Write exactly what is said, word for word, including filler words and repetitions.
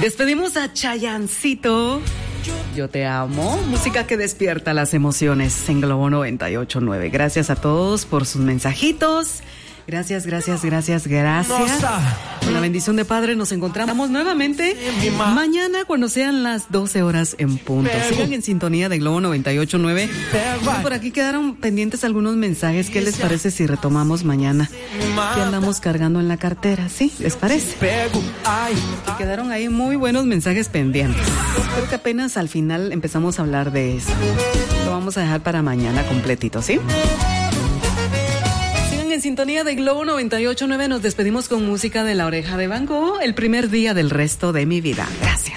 Despedimos a Chayancito. Yo te amo. Música que despierta las emociones en Globo noventa y ocho punto nueve. Gracias a todos por sus mensajitos. Gracias, gracias, gracias, gracias. Con la bendición de Padre nos encontramos nuevamente mañana cuando sean las doce horas en punto. Sigan en sintonía de Globo noventa y ocho punto nueve. Por aquí quedaron pendientes algunos mensajes. ¿Qué les parece si retomamos mañana? Que andamos cargando en la cartera, ¿sí? ¿Les parece? Y quedaron ahí muy buenos mensajes pendientes. Creo que apenas al final empezamos a hablar de eso. Lo vamos a dejar para mañana completito, ¿sí? En sintonía de Globo noventa y ocho punto nueve nos despedimos con música de La Oreja de Van Gogh, el primer día del resto de mi vida. Gracias.